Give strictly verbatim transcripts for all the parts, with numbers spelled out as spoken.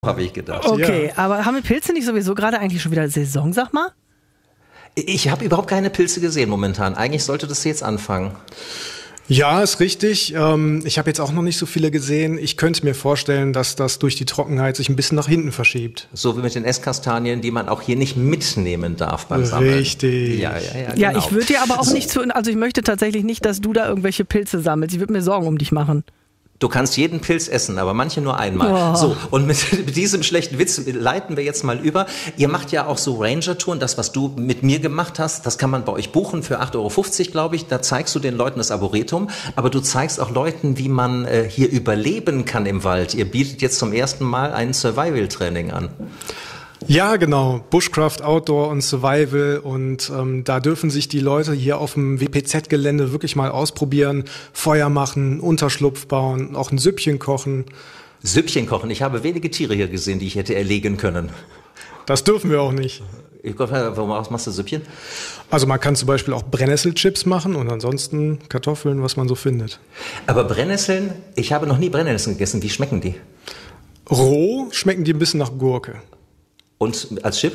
habe ich gedacht. Okay, Ja. aber haben wir Pilze nicht sowieso gerade eigentlich schon wieder Saison, sag mal? Ich habe überhaupt keine Pilze gesehen momentan. Eigentlich sollte das jetzt anfangen. Ja, ist richtig. Ähm, ich habe jetzt auch noch nicht so viele gesehen. Ich könnte mir vorstellen, dass das durch die Trockenheit sich ein bisschen nach hinten verschiebt. So wie mit den Esskastanien, die man auch hier nicht mitnehmen darf beim Sammeln. Richtig. Ja, ja, ja, Ja, genau. ich würde dir aber auch nicht zu, also ich möchte tatsächlich nicht, dass du da irgendwelche Pilze sammelst. Ich würde mir Sorgen um dich machen. Du kannst jeden Pilz essen, aber manche nur einmal. Oh. So, und mit diesem schlechten Witz leiten wir jetzt mal über. Ihr macht ja auch so Ranger-Touren, das, was du mit mir gemacht hast, das kann man bei euch buchen für acht Euro fünfzig, glaube ich. Da zeigst du den Leuten das Arboretum, aber du zeigst auch Leuten, wie man äh, hier überleben kann im Wald. Ihr bietet jetzt zum ersten Mal ein Survival-Training an. Ja, genau. Bushcraft, Outdoor und Survival. Und ähm, da dürfen sich die Leute hier auf dem W P Z-Gelände wirklich mal ausprobieren. Feuer machen, Unterschlupf bauen, auch ein Süppchen kochen. Süppchen kochen. Ich habe wenige Tiere hier gesehen, die ich hätte erlegen können. Das dürfen wir auch nicht. Ich glaub, warum machst du Süppchen? Also man kann zum Beispiel auch Brennnesselchips machen und ansonsten Kartoffeln, was man so findet. Aber Brennnesseln, ich habe noch nie Brennnesseln gegessen. Wie schmecken die? Roh schmecken die ein bisschen nach Gurke. Und als Chip?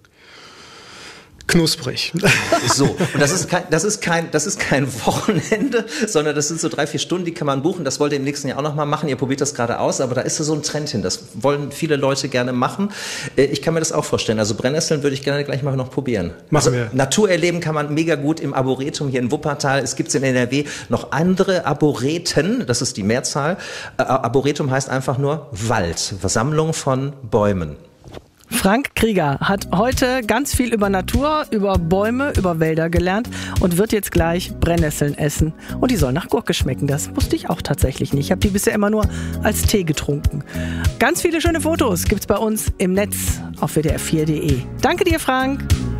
Knusprig. So, und das ist kein, das ist kein, das ist kein Wochenende, sondern das sind so drei, vier Stunden, die kann man buchen. Das wollt ihr im nächsten Jahr auch noch mal machen. Ihr probiert das gerade aus, aber da ist so ein Trend hin. Das wollen viele Leute gerne machen. Ich kann mir das auch vorstellen. Also Brennnesseln würde ich gerne gleich mal noch probieren. Machen also, wir. Natur erleben kann man mega gut im Arboretum hier in Wuppertal. Es gibt in N R W noch andere Arboreten. Das ist die Mehrzahl. Arboretum heißt einfach nur Wald. Versammlung von Bäumen. Frank Krieger hat heute ganz viel über Natur, über Bäume, über Wälder gelernt und wird jetzt gleich Brennnesseln essen. Und die sollen nach Gurke schmecken. Das wusste ich auch tatsächlich nicht. Ich habe die bisher immer nur als Tee getrunken. Ganz viele schöne Fotos gibt's bei uns im Netz auf w d r vier punkt d e. Danke dir, Frank.